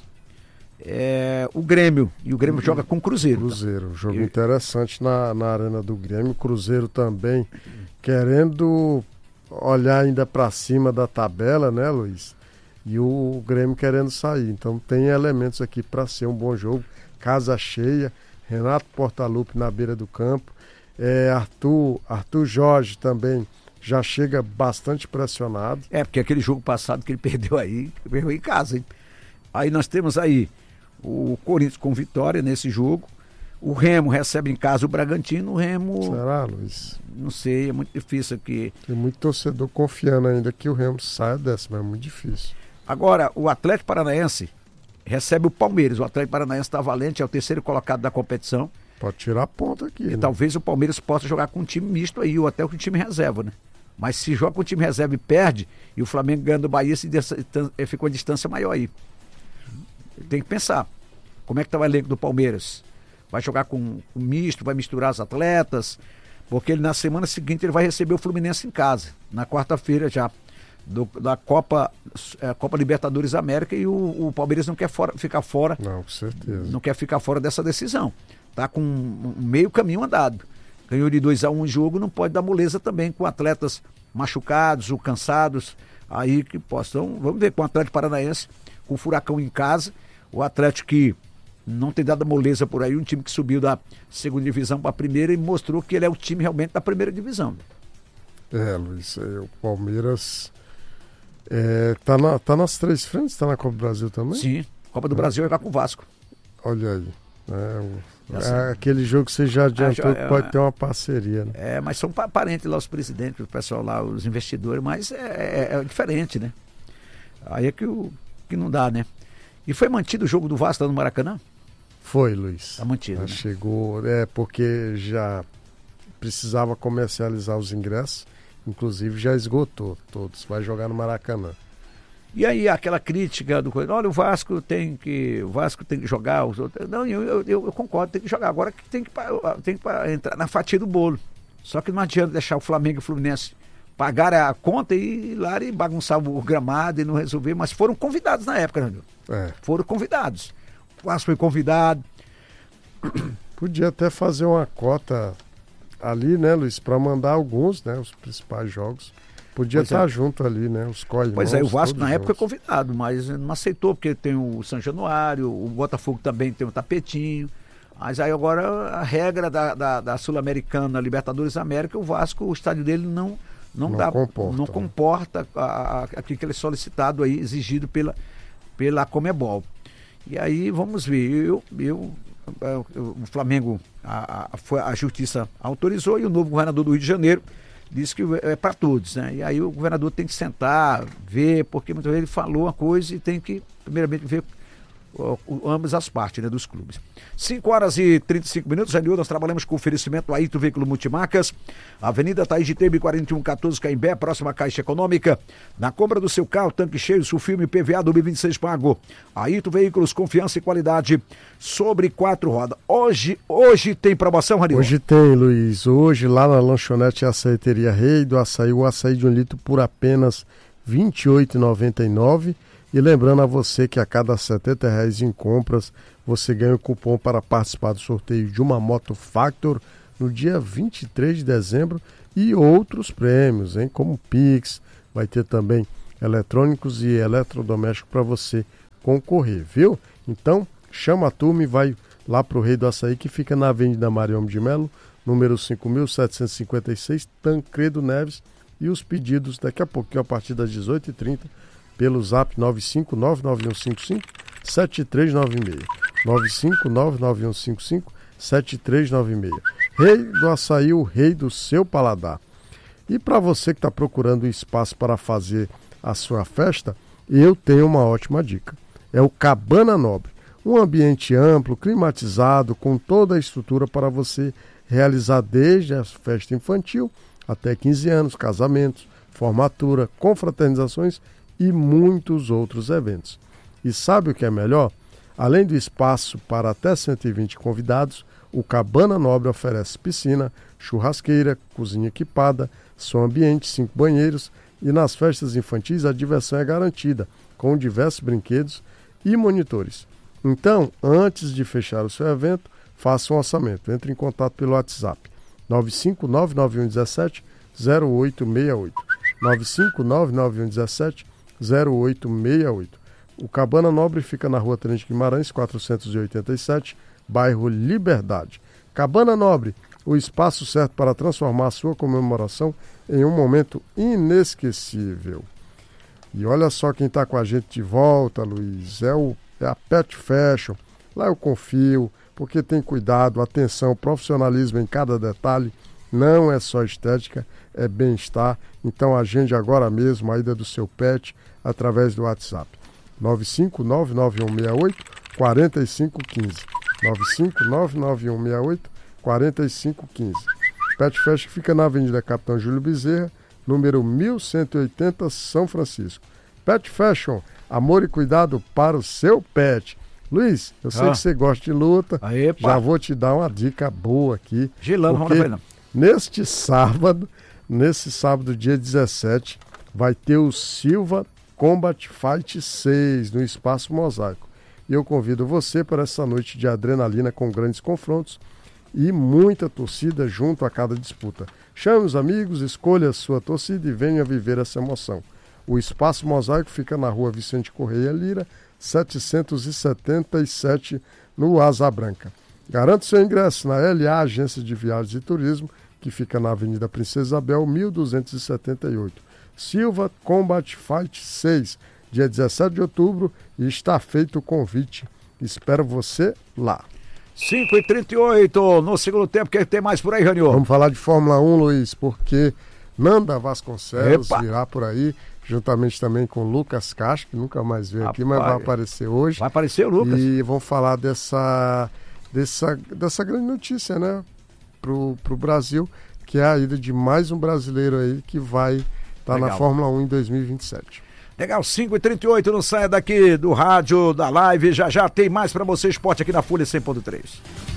[SPEAKER 17] é o Grêmio. E o Grêmio joga com o Cruzeiro.
[SPEAKER 19] Cruzeiro,
[SPEAKER 17] tá?
[SPEAKER 19] jogo
[SPEAKER 17] E-
[SPEAKER 19] interessante na, na arena do Grêmio. O Cruzeiro também querendo olhar ainda para cima da tabela, né, Luiz? E o Grêmio querendo sair. Então tem elementos aqui para ser um bom jogo. Casa cheia, Renato Portaluppi na beira do campo. É, Arthur, Arthur Jorge também já chega bastante pressionado.
[SPEAKER 17] É, porque aquele jogo passado que ele perdeu aí, ele perdeu em casa, hein? Aí nós temos aí o Corinthians com vitória nesse jogo. O Remo recebe em casa o Bragantino. O Remo...
[SPEAKER 19] Será, Luiz?
[SPEAKER 17] Não sei, é muito difícil aqui.
[SPEAKER 19] Tem muito torcedor confiando ainda que o Remo saia dessa, mas é muito difícil.
[SPEAKER 17] Agora, o Atlético Paranaense recebe o Palmeiras. O Atlético Paranaense está valente, é o terceiro colocado da competição.
[SPEAKER 19] Pode tirar ponta aqui.
[SPEAKER 17] E
[SPEAKER 19] né?
[SPEAKER 17] talvez o Palmeiras possa jogar com um time misto aí, ou até com um time reserva, né? Mas se joga com o time reserva e perde, e o Flamengo ganha do Bahia, se ficou a distância maior aí. Tem que pensar. Como é que tá o elenco do Palmeiras? Vai jogar com um misto, vai misturar os atletas, porque ele na semana seguinte ele vai receber o Fluminense em casa, na quarta-feira já, do, da Copa, é, Copa Libertadores América, e o, o Palmeiras não quer fora, ficar fora.
[SPEAKER 19] Não, com certeza.
[SPEAKER 17] Não quer ficar fora dessa decisão. Tá com um, um meio caminho andado. Ganhou de dois a um um jogo, não pode dar moleza também com atletas machucados ou cansados aí que possam. Vamos ver com o Atlético Paranaense, com o Furacão em casa, o Atlético que não tem dado moleza por aí, um time que subiu da segunda divisão para a primeira e mostrou que ele é o time realmente da primeira divisão.
[SPEAKER 19] É, Luiz, é, o Palmeiras é, tá, na, tá nas três frentes, tá na Copa do Brasil também?
[SPEAKER 17] Sim, Copa do
[SPEAKER 19] é.
[SPEAKER 17] Brasil vai jogar com o Vasco.
[SPEAKER 19] Olha aí. É, o... É aquele jogo que você já adiantou é, que pode ter uma parceria, né?
[SPEAKER 17] É, mas são parentes lá, os presidentes, o pessoal lá, os investidores, mas é, é, é diferente, né? Aí é que, o, que não dá, né? E foi mantido o jogo do Vasco lá no Maracanã?
[SPEAKER 19] Foi, Luiz.
[SPEAKER 17] Tá mantido, né?
[SPEAKER 19] Chegou, é, porque já precisava comercializar os ingressos, inclusive já esgotou todos, vai jogar no Maracanã.
[SPEAKER 17] E aí aquela crítica do olha, o Vasco tem que o Vasco tem que jogar, os outros. Não, eu, eu, eu concordo, tem que jogar. Agora que tem que, tem que entrar na fatia do bolo. Só que não adianta deixar o Flamengo e o Fluminense pagar a conta e ir lá e bagunçar o gramado e não resolver. Mas foram convidados na época, né?
[SPEAKER 19] É.
[SPEAKER 17] Foram convidados. O Vasco foi convidado.
[SPEAKER 19] Podia até fazer uma cota ali, né, Luiz, para mandar alguns, né, os principais jogos. Podia pois estar é. junto ali, né? Os co-irmãos.
[SPEAKER 17] Pois é, o Vasco na época foi convidado, mas não aceitou, porque tem o São Januário, o Botafogo também tem o Tapetinho. Mas aí agora a regra da, da, da Sul-Americana, Libertadores América, o Vasco, o estádio dele não, não,
[SPEAKER 19] não
[SPEAKER 17] dá,
[SPEAKER 19] comporta,
[SPEAKER 17] não comporta aquilo que ele é solicitado aí, exigido pela, pela Conmebol. E aí vamos ver, eu, eu, eu o Flamengo, a, a, a Justiça autorizou e o novo governador do Rio de Janeiro disse que é para todos, né? E aí o governador tem que sentar, ver, porque muitas vezes ele falou uma coisa e tem que, primeiramente, ver o, o, ambas as partes, né, dos clubes. cinco horas e trinta e cinco minutos, Janil, nós trabalhamos com oferecimento Aito Veículo Multimarcas, Avenida Thaís de Tebe, quarenta e um quatorze, Caimbé, próxima à Caixa Econômica. Na compra do seu carro, tanque cheio, sulfilme P V A dois mil e vinte e seis pago. Aito Veículos, confiança e qualidade sobre quatro rodas. Hoje, hoje tem promoção, Janil?
[SPEAKER 19] Hoje tem, Luiz. Hoje, lá na lanchonete Açaiteria Rei do Açaí, o açaí de um litro por apenas vinte e oito reais e noventa e nove centavos. E lembrando a você que a cada setenta reais em compras, você ganha o cupom para participar do sorteio de uma Moto Factor no dia vinte e três de dezembro e outros prêmios, hein? Como Pix, vai ter também eletrônicos e eletrodomésticos para você concorrer, viu? Então, chama a turma e vai lá para o Rei do Açaí, que fica na Avenida Mariano de Melo, número cinco mil setecentos e cinquenta e seis, Tancredo Neves, e os pedidos daqui a pouquinho, a partir das dezoito e trinta, pelo zap nove cinco nove nove um cinco cinco sete três nove seis. nove cinco nove nove um cinco cinco sete três nove seis. Rei do Açaí, o rei do seu paladar. E para você que está procurando um espaço para fazer a sua festa, eu tenho uma ótima dica. É o Cabana Nobre. Um ambiente amplo, climatizado, com toda a estrutura para você realizar desde a festa infantil até quinze anos, casamentos, formatura, confraternizações e muitos outros eventos. E sabe o que é melhor? Além do espaço para até cento e vinte convidados, o Cabana Nobre oferece piscina, churrasqueira, cozinha equipada, som ambiente, cinco banheiros, e nas festas infantis a diversão é garantida, com diversos brinquedos e monitores. Então, antes de fechar o seu evento, faça um orçamento. Entre em contato pelo WhatsApp nove cinco nove nove um um sete zero oito seis oito. nove cinco nove nove um um sete zero oito seis oito. O Cabana Nobre fica na rua Tenente Guimarães, quatrocentos e oitenta e sete, bairro Liberdade. Cabana Nobre, o espaço certo para transformar a sua comemoração em um momento inesquecível. E olha só quem está com a gente de volta, Luiz, é, o, é a Pet Fashion. Lá eu confio, porque tem cuidado, atenção, profissionalismo em cada detalhe. não é só estética, é bem-estar. Então agende agora mesmo a ida do seu pet através do WhatsApp. nove cinco nove nove um seis oito quatro cinco um cinco. nove cinco nove nove um seis oito quatro cinco um cinco. Pet Fashion fica na Avenida Capitão Júlio Bezerra, número mil cento e oitenta, São Francisco. Pet Fashion, amor e cuidado para o seu pet. Luiz, eu sei ah. que você gosta de luta. Aê, já vou te dar uma dica boa aqui.
[SPEAKER 17] Gilano,
[SPEAKER 19] porque
[SPEAKER 17] vamos lá,
[SPEAKER 19] neste sábado, nesse sábado, dia dezessete, vai ter o Silva Combat Fight seis no Espaço Mosaico. E eu convido você para essa noite de adrenalina com grandes confrontos e muita torcida junto a cada disputa. Chame os amigos, escolha a sua torcida e venha viver essa emoção. O Espaço Mosaico fica na rua Vicente Correia Lira, setecentos e setenta e sete, no Asa Branca. Garante seu ingresso na L A Agência de Viagens e Turismo, que fica na Avenida Princesa Isabel, mil duzentos e setenta e oito. Silva Combat Fight seis, dia dezessete de outubro, e está feito o convite. Espero você lá.
[SPEAKER 17] cinco e trinta e oito no segundo tempo. O que tem mais por aí, Raniô?
[SPEAKER 19] Vamos falar de Fórmula um, Luiz, porque Nanda Vasconcelos Epa. virá por aí, juntamente também com Lucas Castro, que nunca mais veio Rapaz, aqui, mas vai aparecer hoje.
[SPEAKER 17] Vai aparecer o Lucas.
[SPEAKER 19] E vamos falar dessa, dessa, dessa grande notícia, né, pro, pro Brasil, que é a ida de mais um brasileiro aí que vai estar tá na Fórmula um em dois mil e vinte e sete.
[SPEAKER 17] Legal, cinco e trinta e oito, não saia daqui do rádio, da live, já já tem mais pra você, esporte aqui na Folha cem ponto três.